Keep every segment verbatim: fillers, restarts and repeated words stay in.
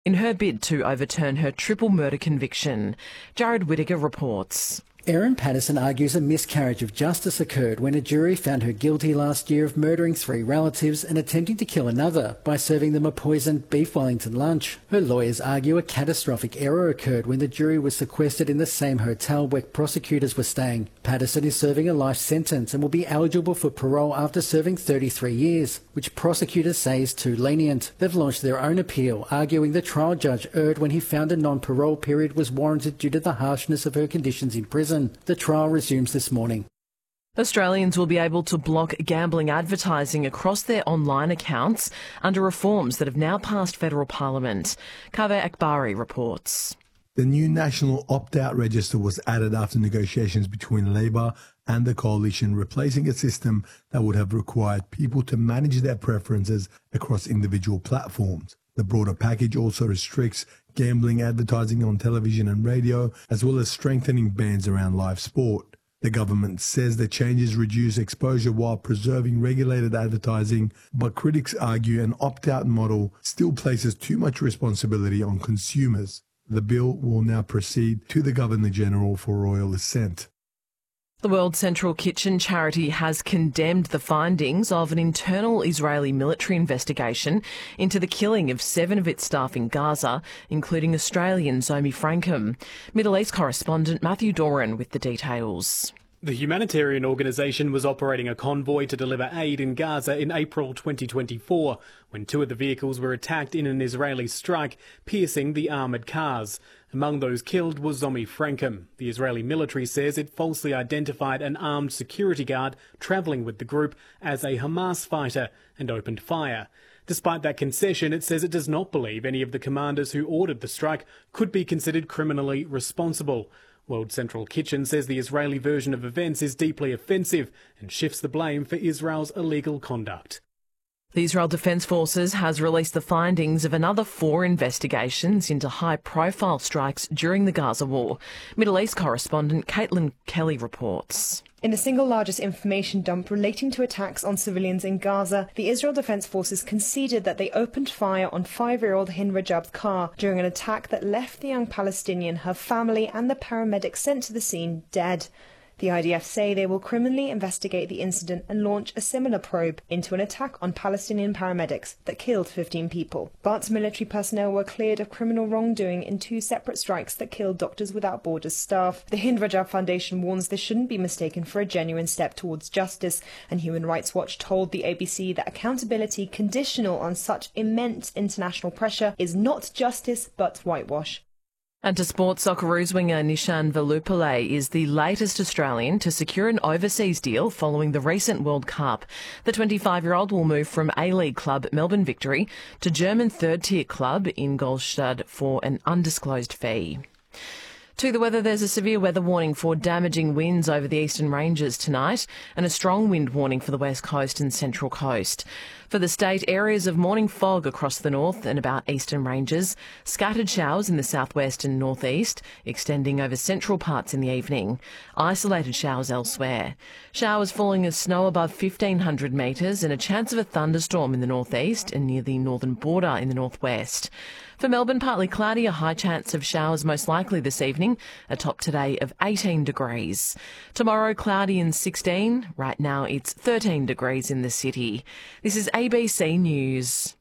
in her bid to overturn her triple murder conviction. Jared Whittaker reports. Erin Patterson argues a miscarriage of justice occurred when a jury found her guilty last year of murdering three relatives and attempting to kill another by serving them a poisoned beef Wellington lunch. Her lawyers argue a catastrophic error occurred when the jury was sequestered in the same hotel where prosecutors were staying. Patterson is serving a life sentence and will be eligible for parole after serving thirty-three years, which prosecutors say is too lenient. They've launched their own appeal, arguing the trial judge erred when he found a non-parole period was warranted due to the harshness of her conditions in prison. The trial resumes this morning. Australians will be able to block gambling advertising across their online accounts under reforms that have now passed federal parliament. Kaveh Akbari reports. The new national opt-out register was added after negotiations between Labor and the coalition, replacing a system that would have required people to manage their preferences across individual platforms. The broader package also restricts gambling advertising on television and radio, as well as strengthening bans around live sport. The government says the changes reduce exposure while preserving regulated advertising, but critics argue an opt-out model still places too much responsibility on consumers. The bill will now proceed to the Governor-General for royal assent. The World Central Kitchen charity has condemned the findings of an internal Israeli military investigation into the killing of seven of its staff in Gaza, including Australian Zomi Frankham. Middle East correspondent Matthew Doran with the details. The humanitarian organisation was operating a convoy to deliver aid in Gaza in April twenty twenty-four, when two of the vehicles were attacked in an Israeli strike, piercing the armoured cars. Among those killed was Zomi Frankham. The Israeli military says it falsely identified an armed security guard travelling with the group as a Hamas fighter and opened fire. Despite that concession, it says it does not believe any of the commanders who ordered the strike could be considered criminally responsible. World Central Kitchen says the Israeli version of events is deeply offensive and shifts the blame for Israel's illegal conduct. The Israel Defence Forces has released the findings of another four investigations into high-profile strikes during the Gaza war. Middle East correspondent Caitlin Kelly reports. In the single largest information dump relating to attacks on civilians in Gaza, the Israel Defence Forces conceded that they opened fire on five-year-old Hind Rajab's car during an attack that left the young Palestinian, her family and the paramedics sent to the scene dead. The I D F say they will criminally investigate the incident and launch a similar probe into an attack on Palestinian paramedics that killed fifteen people. But military personnel were cleared of criminal wrongdoing in two separate strikes that killed Doctors Without Borders staff. The Hind Rajab Foundation warns this shouldn't be mistaken for a genuine step towards justice, and Human Rights Watch told the A B C that accountability conditional on such immense international pressure is not justice but whitewash. And to sports, Socceroos winger Nishan Velupillay is the latest Australian to secure an overseas deal following the recent World Cup. The twenty-five-year-old will move from A-League club Melbourne Victory to German third-tier club Ingolstadt for an undisclosed fee. To the weather, there's a severe weather warning for damaging winds over the eastern ranges tonight and a strong wind warning for the west coast and central coast. For the state, areas of morning fog across the north and about eastern ranges, scattered showers in the southwest and northeast, extending over central parts in the evening, isolated showers elsewhere. Showers falling as snow above fifteen hundred metres and a chance of a thunderstorm in the northeast and near the northern border in the northwest. For Melbourne, partly cloudy, a high chance of showers most likely this evening, a top today of eighteen degrees. Tomorrow, cloudy and sixteen. Right now, it's thirteen degrees in the city. This is A B C News.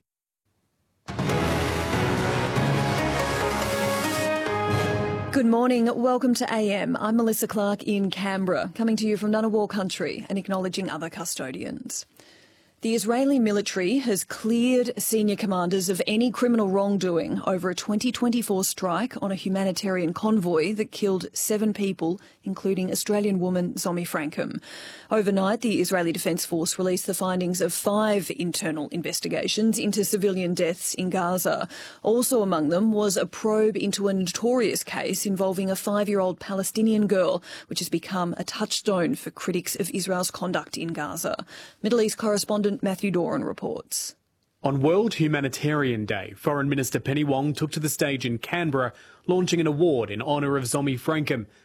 Good morning. Welcome to A M. I'm Melissa Clark in Canberra, coming to you from Ngunnawal country and acknowledging other custodians. The Israeli military has cleared senior commanders of any criminal wrongdoing over a twenty twenty-four strike on a humanitarian convoy that killed seven people, including Australian woman Zomi Frankham. Overnight, the Israeli Defence Force released the findings of five internal investigations into civilian deaths in Gaza. Also among them was a probe into a notorious case involving a five-year-old Palestinian girl, which has become a touchstone for critics of Israel's conduct in Gaza. Middle East correspondent Matthew Doran reports. On World Humanitarian Day, Foreign Minister Penny Wong took to the stage in Canberra, launching an award in honour of Zomi Frankham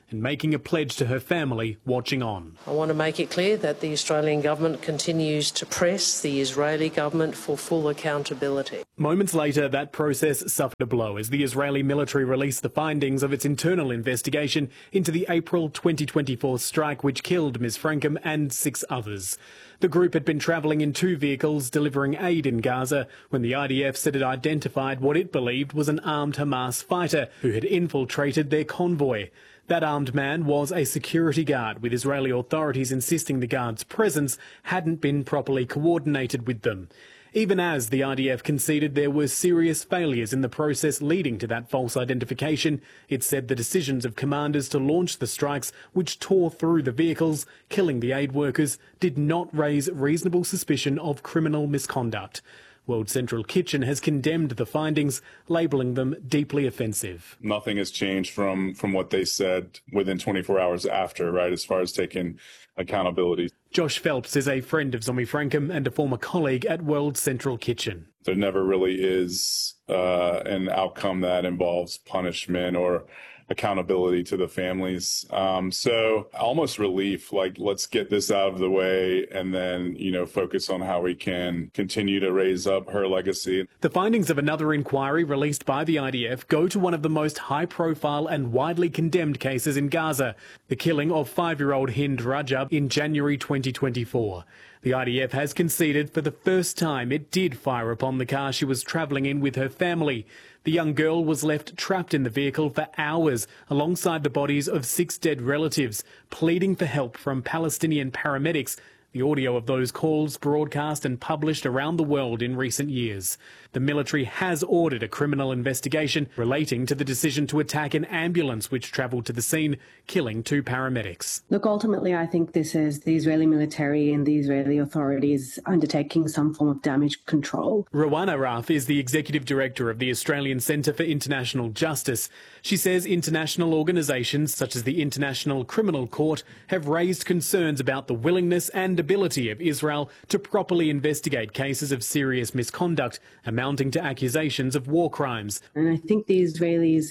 and making a pledge to her family watching on. I want to make it clear that the Australian government continues to press the Israeli government for full accountability. Moments later, that process suffered a blow as the Israeli military released the findings of its internal investigation into the April twenty twenty-four strike which killed Miz Frankham and six others. The group had been travelling in two vehicles delivering aid in Gaza when the I D F said it identified what it believed was an armed Hamas fighter who had infiltrated their convoy. That armed man was a security guard, with Israeli authorities insisting the guard's presence hadn't been properly coordinated with them. Even as the I D F conceded there were serious failures in the process leading to that false identification, it said the decisions of commanders to launch the strikes, which tore through the vehicles, killing the aid workers, did not raise reasonable suspicion of criminal misconduct. World Central Kitchen has condemned the findings, labelling them deeply offensive. Nothing has changed from, from what they said within twenty-four hours after, right, as far as taking accountability. Josh Phelps is a friend of Zomi Frankham and a former colleague at World Central Kitchen. There never really is uh, an outcome that involves punishment or accountability to the families. Um, so almost relief, like, let's get this out of the way and then, you know, focus on how we can continue to raise up her legacy. The findings of another inquiry released by the I D F go to one of the most high-profile and widely condemned cases in Gaza, the killing of five-year-old Hind Rajab in January twenty twenty-four. The I D F has conceded for the first time it did fire upon the car she was travelling in with her family. The young girl was left trapped in the vehicle for hours alongside the bodies of six dead relatives, pleading for help from Palestinian paramedics. The audio of those calls broadcast and published around the world in recent years. The military has ordered a criminal investigation relating to the decision to attack an ambulance which travelled to the scene, killing two paramedics. Look, ultimately, I think this is the Israeli military and the Israeli authorities undertaking some form of damage control. Rowan Araf is the executive director of the Australian Centre for International Justice. She says international organisations such as the International Criminal Court have raised concerns about the willingness and ability of Israel to properly investigate cases of serious misconduct amounting to accusations of war crimes. And I think the Israelis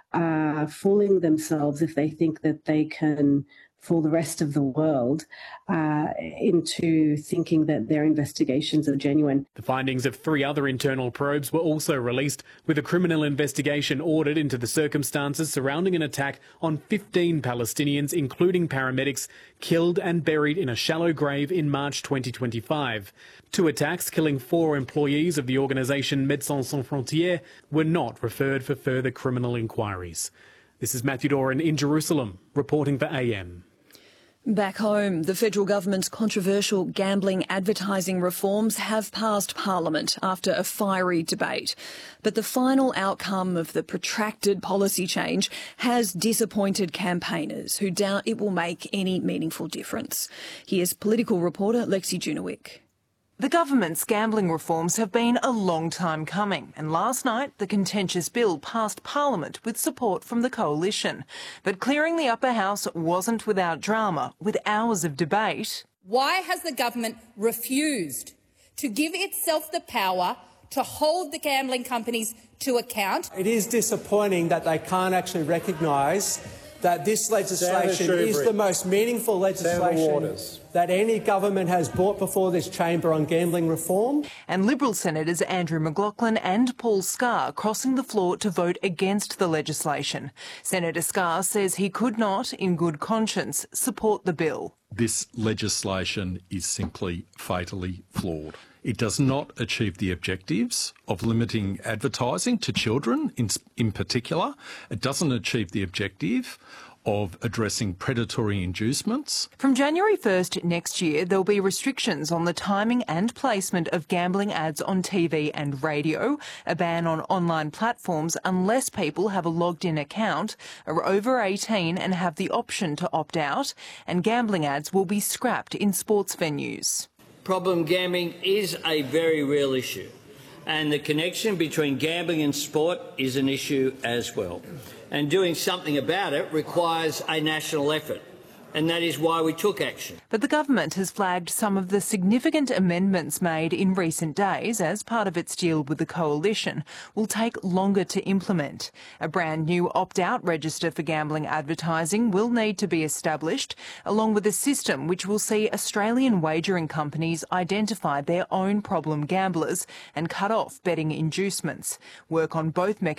are fooling themselves if they think that they can fool the rest of the world uh, into thinking that their investigations are genuine. The findings of three other internal probes were also released, with a criminal investigation ordered into the circumstances surrounding an attack on fifteen Palestinians, including paramedics, killed and buried in a shallow grave in March twenty twenty-five. Two attacks killing four employees of the organisation Médecins Sans Frontières were not referred for further criminal inquiries. This is Matthew Doran in Jerusalem, reporting for A M. Back home, the federal government's controversial gambling advertising reforms have passed Parliament after a fiery debate. But the final outcome of the protracted policy change has disappointed campaigners who doubt it will make any meaningful difference. Here's political reporter Lexi Junowick. The government's gambling reforms have been a long time coming, and last night the contentious bill passed Parliament with support from the coalition. But clearing the upper house wasn't without drama, with hours of debate. Why has the government refused to give itself the power to hold the gambling companies to account? It is disappointing that they can't actually recognise that this legislation is the most meaningful legislation that any government has brought before this chamber on gambling reform. And Liberal Senators Andrew McLaughlin and Paul Scar crossing the floor to vote against the legislation. Senator Scar says he could not, in good conscience, support the bill. This legislation is simply fatally flawed. It does not achieve the objectives of limiting advertising to children in, in particular. It doesn't achieve the objective of addressing predatory inducements. From January first next year, there'll be restrictions on the timing and placement of gambling ads on T V and radio, a ban on online platforms unless people have a logged-in account, are over eighteen and have the option to opt out, and gambling ads will be scrapped in sports venues. Problem gambling is a very real issue, and the connection between gambling and sport is an issue as well. And doing something about it requires a national effort. and that is why we took action. But the government has flagged some of the significant amendments made in recent days as part of its deal with the coalition will take longer to implement. A brand new opt-out register for gambling advertising will need to be established, along with a system which will see Australian wagering companies identify their own problem gamblers and cut off betting inducements. Work on both mechanisms